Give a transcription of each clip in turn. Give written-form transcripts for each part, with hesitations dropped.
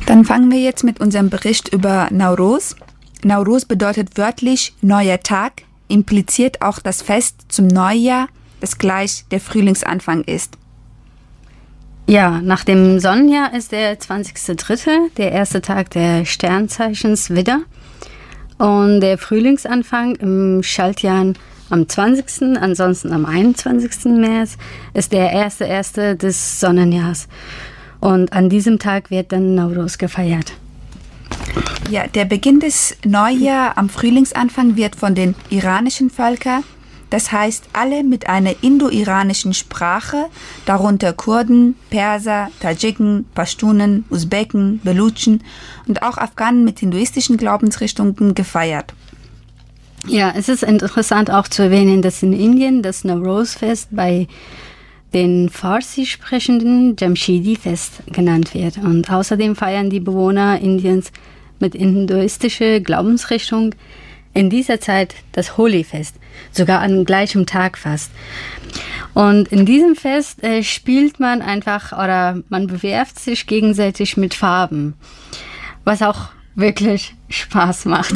Dann fangen wir jetzt mit unserem Bericht über Nowruz. Nowruz bedeutet wörtlich neuer Tag, impliziert auch das Fest zum Neujahr, das gleich der Frühlingsanfang ist. Ja, nach dem Sonnenjahr ist der 20.3., der erste Tag der Sternzeichens Widder. Und der Frühlingsanfang im Schaltjahr am 20., ansonsten am 21. März, ist der erste des Sonnenjahrs. Und an diesem Tag wird dann Nowruz gefeiert. Ja, der Beginn des Neujahrs am Frühlingsanfang wird von den iranischen Völkern, das heißt alle mit einer indo-iranischen Sprache, darunter Kurden, Perser, Tadschiken, Pashtunen, Usbeken, Belutschen und auch Afghanen mit hinduistischen Glaubensrichtungen gefeiert. Ja, es ist interessant auch zu erwähnen, dass in Indien das Nowruz-Fest bei den Farsi-sprechenden Jamshidi-Fest genannt wird. Und außerdem feiern die Bewohner Indiens mit hinduistischer Glaubensrichtung in dieser Zeit das Holi-Fest, sogar an gleichem Tag fast. Und in diesem Fest spielt man einfach oder man bewerft sich gegenseitig mit Farben, was auch wirklich Spaß macht.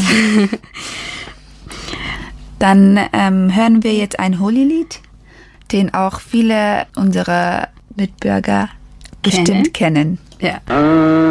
Dann hören wir jetzt ein Holi-Lied, den auch viele unserer Mitbürger bestimmt kennen. Ja.